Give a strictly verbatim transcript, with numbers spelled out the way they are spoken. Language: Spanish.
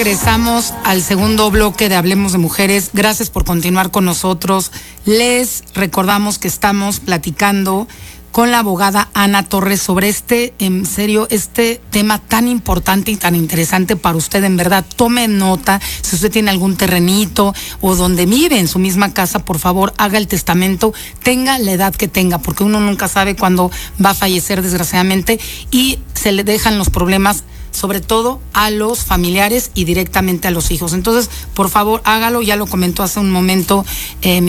Regresamos al segundo bloque de Hablemos de Mujeres. Gracias por continuar con nosotros. Les recordamos que estamos platicando con la abogada Ana Torres sobre este, en serio, este tema tan importante y tan interesante para usted. En verdad, tome nota. Si usted tiene algún terrenito o donde vive en su misma casa, por favor, haga el testamento, tenga la edad que tenga, porque uno nunca sabe cuándo va a fallecer, desgraciadamente, y se le dejan los problemas, sobre todo a los familiares y directamente a los hijos. Entonces, por favor, hágalo. Ya lo comentó hace un momento eh,